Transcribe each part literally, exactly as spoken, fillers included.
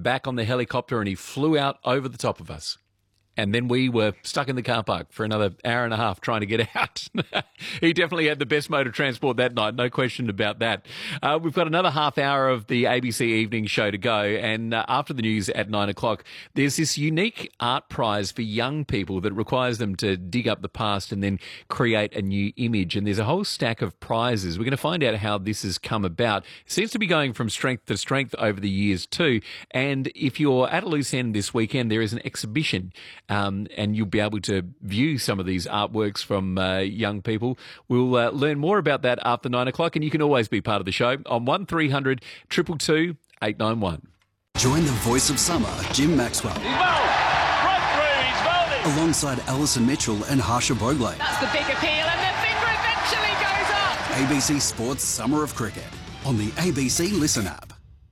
back on the helicopter and he flew out over the top of us. And then we were stuck in the car park for another hour and a half trying to get out. He definitely had the best mode of transport that night, no question about that. Uh, we've got another half hour of the A B C Evening Show to go. And uh, after the news at nine o'clock, there's this unique art prize for young people that requires them to dig up the past and then create a new image. And there's a whole stack of prizes. We're going to find out how this has come about. It seems to be going from strength to strength over the years too. And if you're at a loose end this weekend, there is an exhibition. Um, and you'll be able to view some of these artworks from uh, young people. We'll uh, learn more about that after nine o'clock, and you can always be part of the show on one three hundred two two two eight nine one. Join the voice of summer, Jim Maxwell. He's bowled! Right through, he's bowled it! Alongside Alison Mitchell and Harsha Bogle. That's the big appeal, and the finger eventually goes up! A B C Sports Summer of Cricket on the A B C Listen app.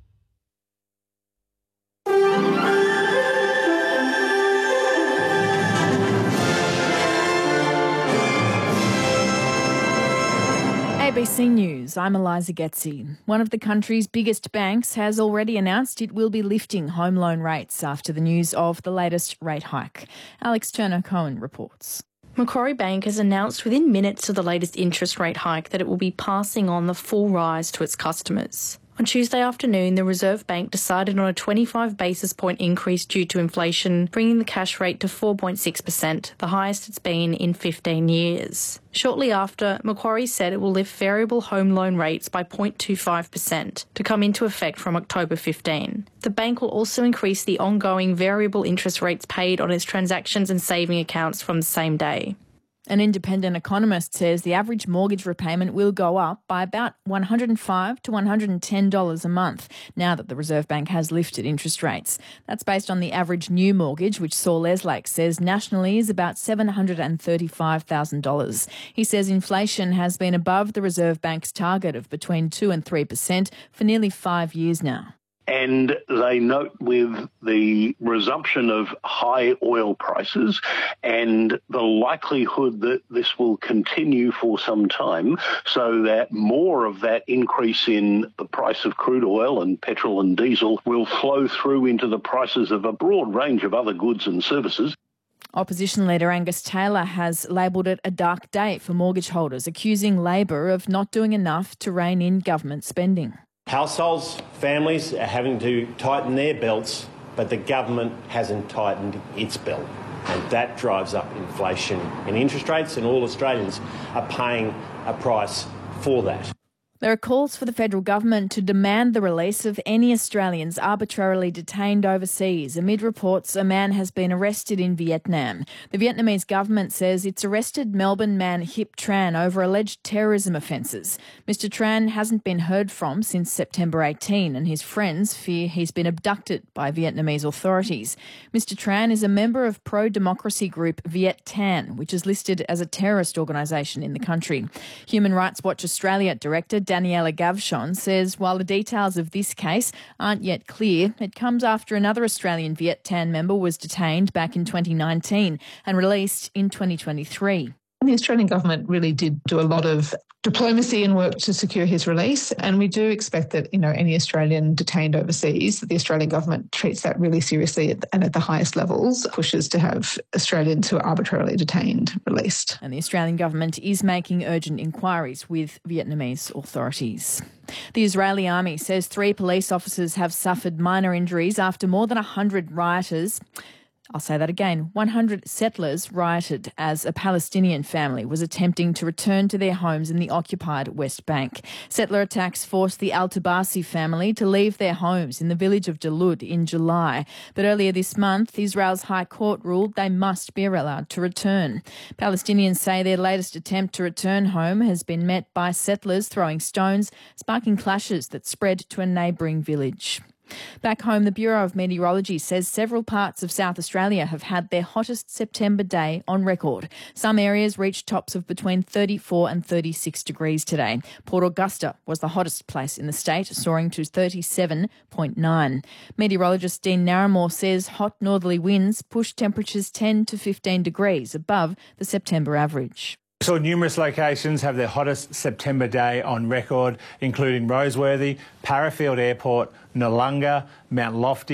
A B C News, I'm Eliza Getzi. One of the country's biggest banks has already announced it will be lifting home loan rates after the news of the latest rate hike. Alex Turner-Cohen reports. Macquarie Bank has announced within minutes of the latest interest rate hike that it will be passing on the full rise to its customers. On Tuesday afternoon, the Reserve Bank decided on a twenty-five basis point increase due to inflation, bringing the cash rate to four point six percent, the highest it's been in fifteen years. Shortly after, Macquarie said it will lift variable home loan rates by zero point two five percent to come into effect from October fifteenth. The bank will also increase the ongoing variable interest rates paid on its transactions and saving accounts from the same day. An independent economist says the average mortgage repayment will go up by about one hundred five to one hundred ten dollars a month now that the Reserve Bank has lifted interest rates. That's based on the average new mortgage, which Saul Leslake says nationally is about seven hundred thirty-five thousand dollars. He says inflation has been above the Reserve Bank's target of between two and three percent for nearly five years now. And they note with the resumption of high oil prices and the likelihood that this will continue for some time, so that more of that increase in the price of crude oil and petrol and diesel will flow through into the prices of a broad range of other goods and services. Opposition leader Angus Taylor has labelled it a dark day for mortgage holders, accusing Labor of not doing enough to rein in government spending. Households, families are having to tighten their belts, but the government hasn't tightened its belt. And that drives up inflation and interest rates, and all Australians are paying a price for that. There are calls for the federal government to demand the release of any Australians arbitrarily detained overseas. Amid reports a man has been arrested in Vietnam. The Vietnamese government says it's arrested Melbourne man Hip Tran over alleged terrorism offences. Mister Tran hasn't been heard from since September eighteenth, and his friends fear he's been abducted by Vietnamese authorities. Mister Tran is a member of pro-democracy group Viet Thanh, which is listed as a terrorist organisation in the country. Human Rights Watch Australia Director Daniela Gavshon says while the details of this case aren't yet clear, it comes after another Australian Viet Thanh member was detained back in twenty nineteen and released in twenty twenty-three. The Australian government really did do a lot of diplomacy and work to secure his release, and we do expect that, you know, any Australian detained overseas, that the Australian government treats that really seriously and at the highest levels pushes to have Australians who are arbitrarily detained released. And the Australian government is making urgent inquiries with Vietnamese authorities. The Israeli army says three police officers have suffered minor injuries after more than one hundred rioters I'll say that again. one hundred settlers rioted as a Palestinian family was attempting to return to their homes in the occupied West Bank. Settler attacks forced the Al-Tabasi family to leave their homes in the village of Jalud in July. But earlier this month, Israel's High Court ruled they must be allowed to return. Palestinians say their latest attempt to return home has been met by settlers throwing stones, sparking clashes that spread to a neighbouring village. Back home, the Bureau of Meteorology says several parts of South Australia have had their hottest September day on record. Some areas reached tops of between thirty-four and thirty-six degrees today. Port Augusta was the hottest place in the state, soaring to thirty-seven point nine. Meteorologist Dean Narramore says hot northerly winds pushed temperatures ten to fifteen degrees above the September average. We saw numerous locations have their hottest September day on record, including Roseworthy, Parafield Airport, Noarlunga, Mount Lofty,